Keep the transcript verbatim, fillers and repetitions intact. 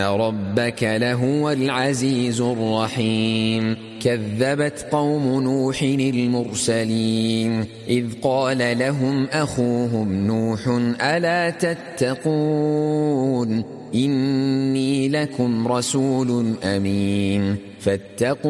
ربك لهو العزيز الرحيم كذبت قوم نوح المرسلين إذ قال لهم أخوهم نوح ألا تتقون إني لكم رسول أمين فاتقوا